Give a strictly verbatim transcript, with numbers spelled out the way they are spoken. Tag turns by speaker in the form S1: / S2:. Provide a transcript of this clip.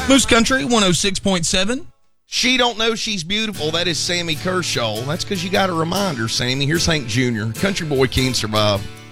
S1: Moose Country one oh six point seven.
S2: She don't know she's beautiful. That is Sammy Kershaw. That's because you got a reminder, Sammy. Here's Hank Junior Country Boy Can't Survive.